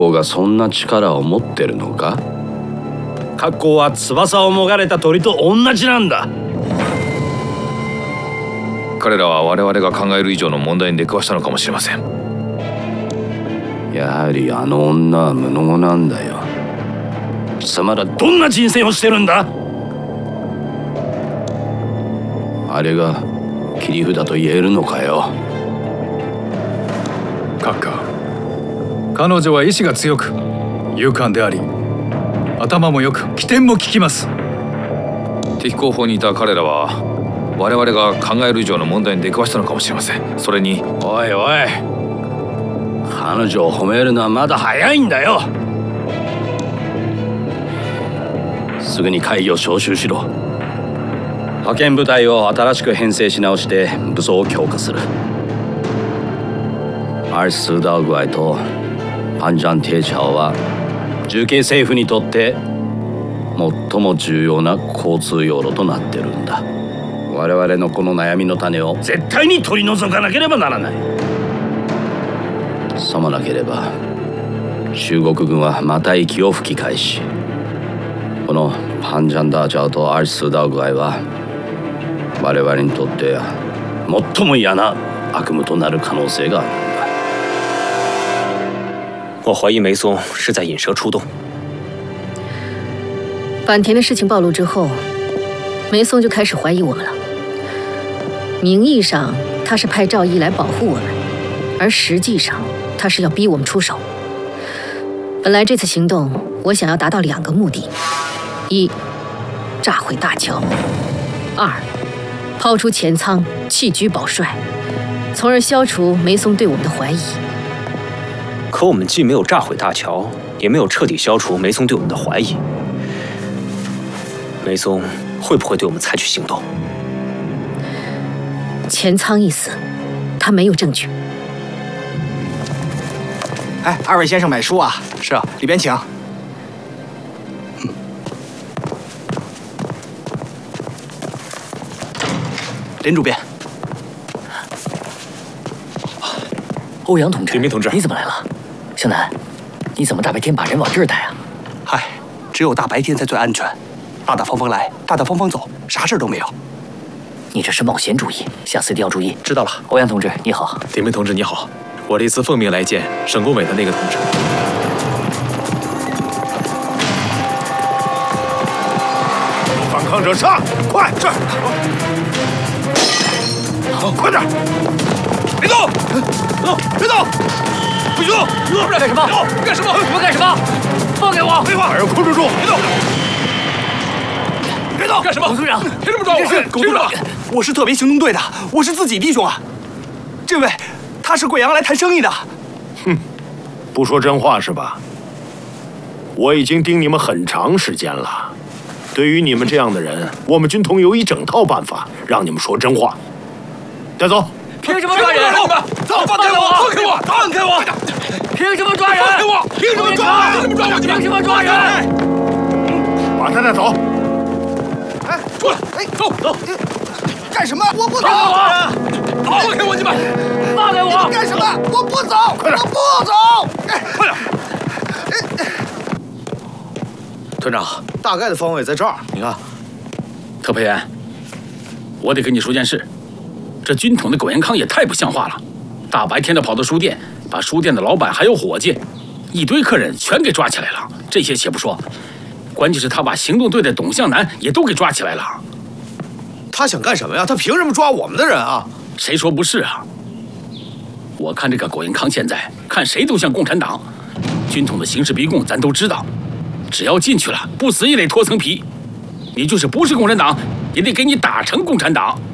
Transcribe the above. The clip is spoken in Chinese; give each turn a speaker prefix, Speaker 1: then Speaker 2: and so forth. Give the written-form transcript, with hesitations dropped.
Speaker 1: 王がそんな力を持ってるのか？格好は翼をもがれた鳥と同じなんだ。
Speaker 2: 彼らは我々が考える以上の問題に出くわしたのかもしれません。
Speaker 1: やはりあの女は無能なんだよ。貴様らどんな人生をしてるんだ？あれが切り札と言えるのかよ。
Speaker 3: 閣下、彼女は意志が強く勇敢であり、頭もよく機転も利きます。
Speaker 2: 敵後方にいた彼らは我々が考える以上の問題に出くわしたのかもしれません。それに、
Speaker 1: おいおい、彼女を褒めるのはまだ早いんだよ。すぐに会議を招集しろ。派遣部隊を新しく編成し直して武装を強化する。アルス・ダウグアイとパンジャン・テーチャオは重慶政府にとって最も重要な交通要路となってるんだ。我々のこの悩みの種を絶対に取り除かなければならない。さもなければ中国軍はまた息を吹き返し、このパンジャンダーチャオとアルス・ダウグアイは我々にとって最も嫌な悪夢となる可能性があるんだ。
Speaker 4: 我怀疑梅松是在引蛇出洞。
Speaker 5: 坂田的事情暴露之后，梅松就开始怀疑我们了。名义上他是派赵毅来保护我们，而实际上他是要逼我们出手。本来这次行动我想要达到2个目的：一，炸毁大桥；二，抛出钱仓弃居保帅，从而消除梅松对我们的怀疑。
Speaker 4: 可我们既没有炸毁大桥，也没有彻底消除梅松对我们的怀疑。梅松会不会对我们采取行动？
Speaker 5: 钱仓一死，他没有证据。
Speaker 6: 哎，二位先生买书啊？是啊，里边请。林主编，
Speaker 7: 欧阳同志，
Speaker 4: 林明同志，
Speaker 7: 你怎么来了？向南，你怎么大白天把人往这儿带啊？
Speaker 6: 嗨，只有大白天才最安全，大大方方来，大大方方走，啥事儿都没有。
Speaker 7: 你这是冒险主义，下次一定要注意。
Speaker 6: 知道了。
Speaker 7: 欧阳同志，你好。
Speaker 8: 林明同志，你好。我这次奉命来见省工委的那个同志。
Speaker 9: 反抗者杀！快，是。好，快点！别动！别动！不许动！
Speaker 7: 干什么？
Speaker 9: 干什么？
Speaker 7: 你们干什么？放开我！
Speaker 9: 废话，还要控制住！别动！别动！
Speaker 7: 干什么？董事长，
Speaker 9: 凭什么抓我？
Speaker 6: 董事长，我是特别行动队的，我是自己弟兄啊。这位，他是贵阳来谈生意的。
Speaker 9: 哼，不说真话是吧？我已经盯你们很长时间了。对于你们这样的人，我们军统有一整套办法，让你们说真话。带走！
Speaker 7: 凭什么抓人？
Speaker 9: 走，放开我！放开我！放开我！
Speaker 7: 凭什么抓人？
Speaker 9: 放开我！凭什么抓？凭什么抓我？
Speaker 7: 凭什么抓人？
Speaker 9: 把他带走！
Speaker 6: 哎，出来！哎，走走！干什么？我不走！
Speaker 9: 放开我！你们！
Speaker 7: 放开我！
Speaker 6: 干什么？我不走！
Speaker 9: 快点！
Speaker 6: 我不走！
Speaker 9: 快点！
Speaker 10: 团长，大概的方位在这儿，你看。
Speaker 11: 特派员，我得跟你说件事。这军统的苟延康也太不像话了，大白天的跑到书店，把书店的老板还有伙计，一堆客人全给抓起来了。这些且不说，关键是他把行动队的董向南也都给抓起来了。
Speaker 10: 他想干什么呀？他凭什么抓我们的人啊？
Speaker 11: 谁说不是啊？我看这个苟延康现在看谁都像共产党，军统的刑事逼供咱都知道，只要进去了，不死也得脱层皮。你就是不是共产党，也得给你打成共产党。